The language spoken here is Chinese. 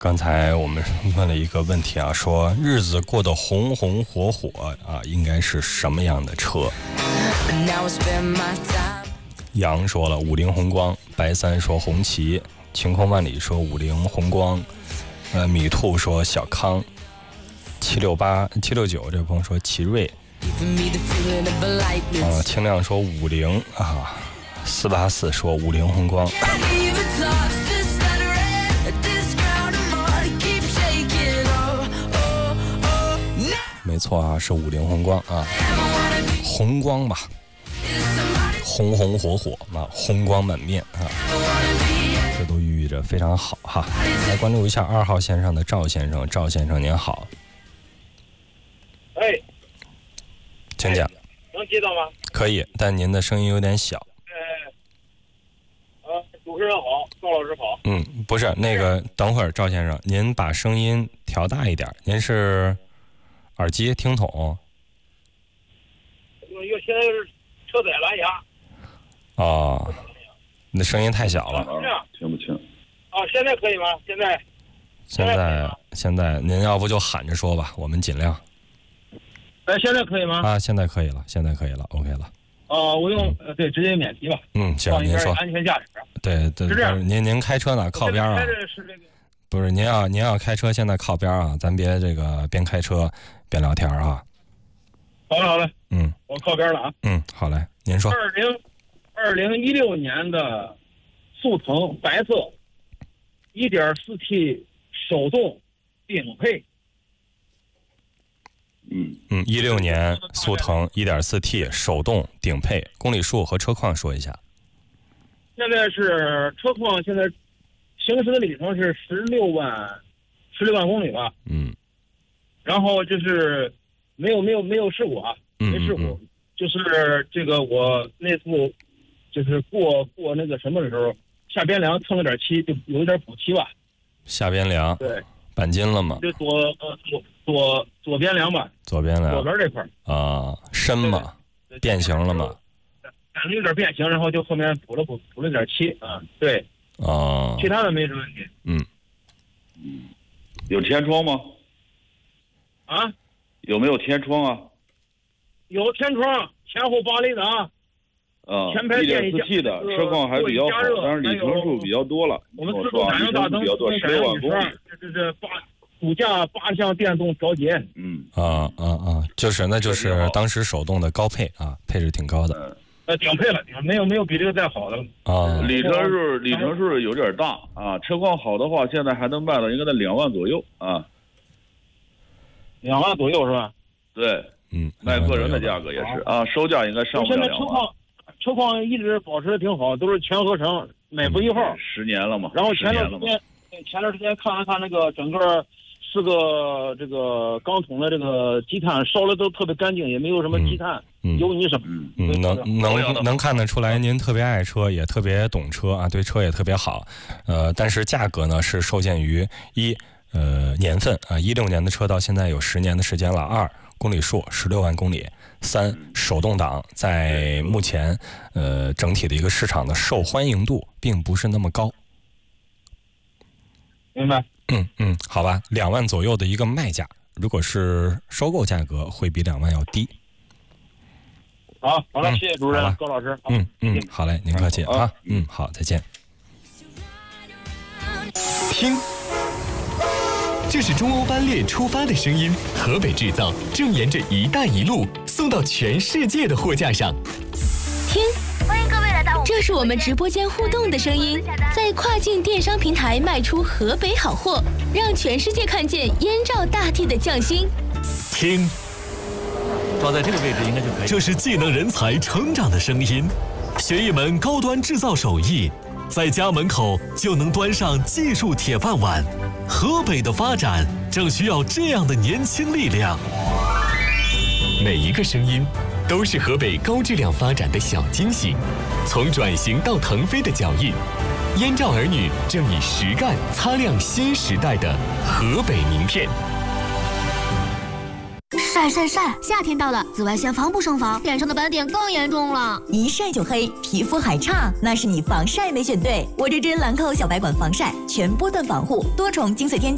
刚才我们问了一个问题啊，说日子过得红红火火啊，应该是什么样的车？杨说了50宏光，白三说红旗，晴空万里说50宏光，米兔说小康，769这朋友说奇瑞，清亮说50啊，484说50宏光。没错啊，是50宏光啊，红光吧，红红火火啊，红光满面啊，这都寓意着非常好哈。来关注一下2号线上的赵先生，赵先生您好。 哎， 请讲。 能接到吗？ 可以，但您的声音有点小。 主持人好，高老师好。 不是那个，等会儿赵先生，您把声音调大一点。您是耳机听筒？ 现在是车载蓝牙。 哦，你的声音太小了， 听不清。 现在可以吗？ 现在您要不就喊着说吧，我们尽量。 现在可以吗？ 现在可以了，OK 了。 我用对直接免提吧。 行，您说。 安全驾驶。 对， 是这样。 您开车呢？靠边啊。 是这个。 不是，您要开车，现在靠边啊，咱别这个边开车边聊天啊。 好嘞。我靠边了啊。 好嘞，您说。 2016年的速腾白色 1.4T 手动顶配。 16年速腾 1.4T 手动顶配，公里数和车况说一下。 现在是车况，现在行驶的里程是16万公里吧。然后就是没有事故啊，没事故。就是这个我那次就是过那个什么的时候，下边梁蹭了点漆，就有点补漆吧。下边梁。对。钣金了吗？就左边梁吧。左边这块深吗？变形了吗？有点变形，然后就后面补了点漆啊。对。其他的没什么问题。 有天窗吗？有没有天窗啊？ 有天窗，前后8厘的啊。前排电 1.4T 的车况还比较好，但是里程数比较多了。 我们自动感应大灯，16万公里。这主驾8项电动调节。 就是当时手动的高配啊，配置挺高的。 顶配了，没有比这个再好的了。 里程数有点大啊，车况好的话，现在还能卖到应该在2万左右啊。 2万左右是吧？ 对，卖个人的价格也是啊，售价应该上不了2万。 车况一直保持的挺好，都是全合成，美孚1号。10 年了嘛。 然后前段时间看了看那个整个4个这个钢桶的这个积碳烧的都特别干净，也没有什么积碳、油泥什么。 能看得出来您特别爱车，也特别懂车啊，对车也特别好。但是价格呢是受限于年份啊，16年的车到现在有10年的时间了。2公里数16万公里。3手动挡在目前整体的一个市场的受欢迎度并不是那么高。 明白。 好吧，2万左右的一个卖价，如果是收购价格会比2万要低。 好了，谢谢主任高老师。 好嘞，您客气啊。好，再见。 听，这是中欧班列出发的声音，河北制造正沿着“一带一路”送到全世界的货架上。 听，欢迎各位来到这是我们直播间互动的声音，在跨境电商平台卖出河北好货，让全世界看见燕赵大地的匠心。 听， 放在这个位置应该就可以。 这是技能人才成长的声音，学一门高端制造手艺，在家门口就能端上技术铁饭碗。河北的发展正需要这样的年轻力量。每一个声音都是河北高质量发展的小惊喜，从转型到腾飞的脚印，燕赵儿女正以实干擦亮新时代的河北名片。 晒晒晒！夏天到了，紫外线防不胜防，脸上的斑点更严重了。 一晒就黑，皮肤还差，那是你防晒没选对。我这支兰蔻小白管防晒，全波段防护，多重精粹添加。